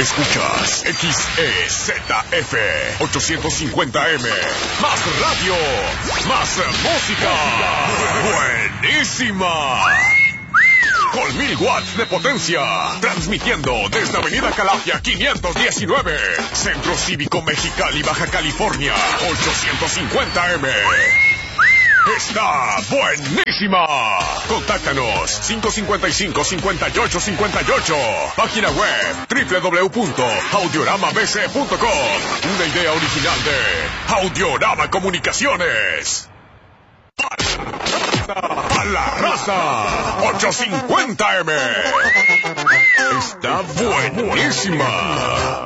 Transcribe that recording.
Escuchas XEZF 850M. Más radio, más música. Buenísima. Con 1000 watts de potencia. Transmitiendo desde Avenida Calafia 519. Centro Cívico Mexicali, Baja California. 850M. Está buenísima. Contáctanos 555-5858. Página web www.audioramabc.com. Una idea original de Audiorama Comunicaciones. ¡A la raza! 850M. Está buenísima.